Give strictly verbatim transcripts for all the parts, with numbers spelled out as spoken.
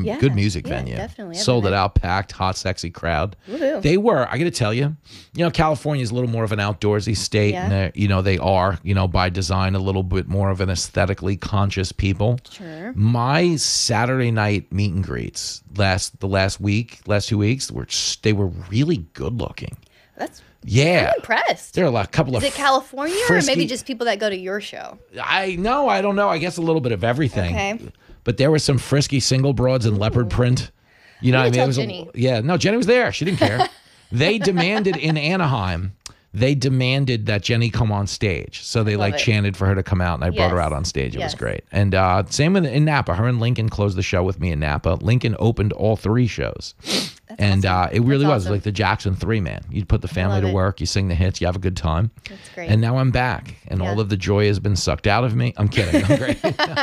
Yeah, good music yeah, venue. definitely. Sold Every it night. out, packed, hot, sexy crowd. Woohoo. They were, I got to tell you, you know, California is a little more of an outdoorsy state. Yeah. And they're- you know, they are, you know, by design, a little bit more of an aesthetically conscious people. Sure. My Saturday night meet and greets last the last week, last two weeks, were they were really good looking. That's Yeah. I'm impressed. There are a couple Is of it California frisky- or maybe just people that go to your show? I know, I don't know. I guess a little bit of everything. Okay. But there were some frisky single broads in leopard print. You know, You what I mean, tell it was Jenny. a, yeah. No, Jenny was there. She didn't care. They demanded in Anaheim. They demanded that Jenny come on stage. So they Love like it. chanted for her to come out, and I brought her Yes. out on stage. It Yes. was great. And uh, same with in Napa. Her and Lincoln closed the show with me in Napa. Lincoln opened all three shows. That's and awesome. uh, it really That's was awesome. like the Jackson Three, man. You put the family love to it. work, you sing the hits, you have a good time. That's great. And now I'm back, and Yeah. all of the joy has been sucked out of me. I'm kidding. I'm great.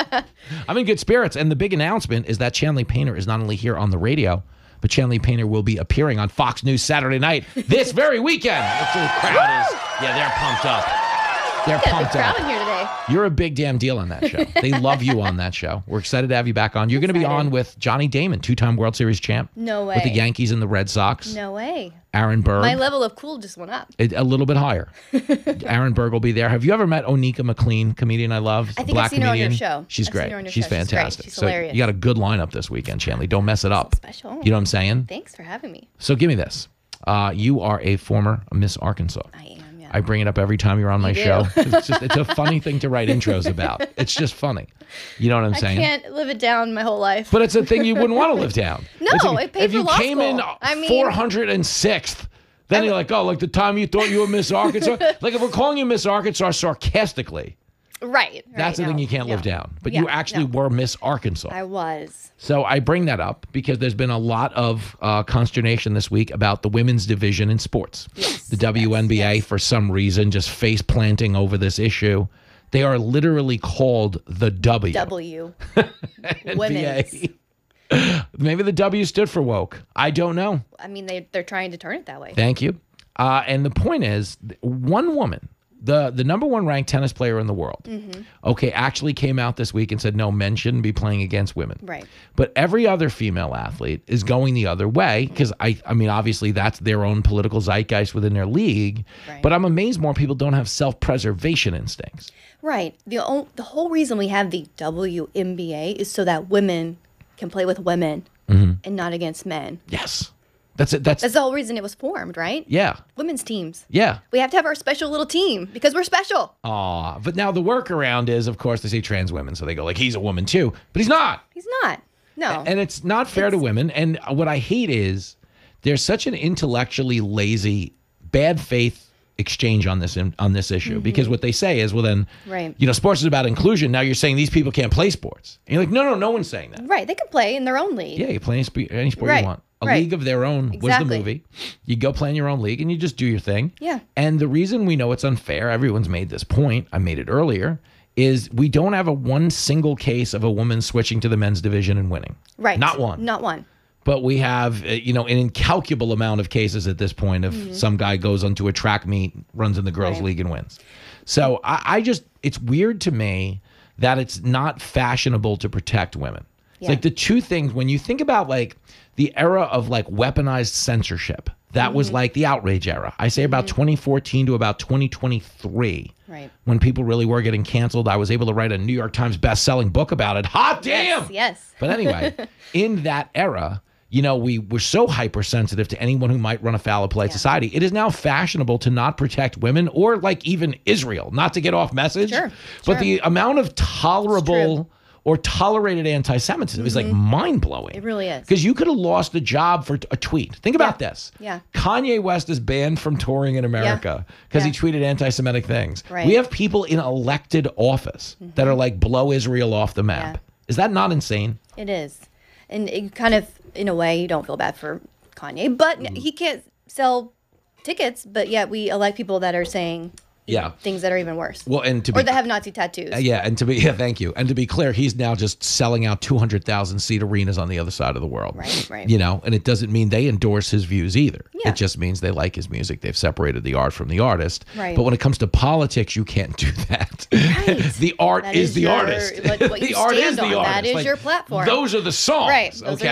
I'm in good spirits. And the big announcement is that Chanley Painter is not only here on the radio, but Chanley Painter will be appearing on Fox News Saturday night this very weekend. The crowd is, yeah, they're pumped up. They're Yeah, the pumped crowd up. in here today. You're a big damn deal on that show. They love you on that show. We're excited to have you back on. You're going to be Excited. on with Johnny Damon, two-time World Series champ. No With the way. Yankees and the Red Sox. No way. Aaron Berg. My level of cool just went up. It- a little bit higher. Aaron Berg will be there. Have you ever met Onika McLean, comedian I love? I think Black I've seen her on your comedian? show. She's I've seen great. her on your She's show. She's great. fantastic. She's so hilarious. you got a good lineup this weekend, Chanley. Don't mess it up. Special. You know what I'm saying? Thanks for having me. So give me this. Uh, you are a former Miss Arkansas. I am, yeah. I bring it up every time you're on my You do. show. It's just it's a funny thing to write intros about. It's just funny. You know what I'm I saying? can't live it down my whole life. But it's a thing you wouldn't want to live down. No, It's a- it paid if for you law came in school. I mean- four hundred sixth, then you're like, oh, like the time you thought you were Miss Arkansas. Like if we're calling you Miss Arkansas sarcastically, right. that's the right, thing no, you can't live no. down. But Yeah, you actually no. were Miss Arkansas. I was. So I bring that up because there's been a lot of uh, consternation this week about the women's division in sports. Yes, The W N B A, yes. for some reason, just face planting over this issue. They are literally called the W. W. N B A. Women's. Maybe the W stood for woke. I don't know. I mean, they, they're trying to turn it that way. Thank you. Uh, and the point is, th- one woman, the the number one ranked tennis player in the world, Mm-hmm. okay, actually came out this week and said, no, men shouldn't be playing against women. Right. But every other female athlete is going the other way because, I, I mean, obviously that's their own political zeitgeist within their league. Right. But I'm amazed more people don't have self-preservation instincts. Right. The, o- the whole reason we have the W N B A is so that women can play with women Mm-hmm. and not against men. Yes. That's it. That's, That's the whole reason it was formed, right? yeah. Women's teams. Yeah. We have to have our special little team because we're special. Aw. But now the workaround is, of course, they say trans women. So they go like, he's a woman too. But he's not. He's not. No. And it's not fair to women. And what I hate is there's such an intellectually lazy, bad faith exchange on this on this issue. Because what they say is, well, then, Right. you know, sports is about inclusion. Now you're saying these people can't play sports. And you're like, no, no, no one's saying that. Right. They can play in their own league. Yeah, you play any, sp- any sport Right, you want. A right. league of their own was the Exactly. movie. You go play in your own league and you just do your thing. Yeah. And the reason we know it's unfair, everyone's made this point, I made it earlier, is we don't have a one single case of a woman switching to the men's division and winning. Right. Not one. Not one. But we have, uh, you know, an incalculable amount of cases at this point if some guy goes onto a track meet, runs in the girls' Right. league and wins. So I, I just, it's weird to me that it's not fashionable to protect women. It's Yeah. like the two things, when you think about like the era of like weaponized censorship, that was like the outrage era. I say about twenty fourteen to about twenty twenty-three. Right. When people really were getting canceled, I was able to write a New York Times best-selling book about it. Hot damn! Yes. Yes. But anyway, in that era, you know, we were so hypersensitive to anyone who might run afoul of polite Yeah. society. It is now fashionable to not protect women or like even Israel, not to get off message. Sure, But sure. the amount of It's tolerable or tolerated anti-Semitism is like mind-blowing. It really is. Because you could have lost a job for a tweet. Think about Yeah. this. Yeah. Kanye West is banned from touring in America because Yeah. he tweeted anti-Semitic things. Right. We have people in elected office that are like blow Israel off the map. Yeah. Is that not insane? It is. And it kind of, in a way, you don't feel bad for Kanye, but Mm-hmm. he can't sell tickets, but yet we elect people that are saying Yeah. things that are even worse. Well, and to be Or that have Nazi tattoos. Uh, yeah, and to be yeah, thank you. And to be clear, he's now just selling out two hundred thousand seat arenas on the other side of the world. Right, right. You know, and it doesn't mean they endorse his views either. Yeah. It just means they like his music. They've separated the art from the artist. Right. But when it comes to politics, you can't do that. Right. the art That is, is the your- artist. what- what the you art stand is the on. artist. That is Like, your platform. Those are the songs. Right. Those are Okay.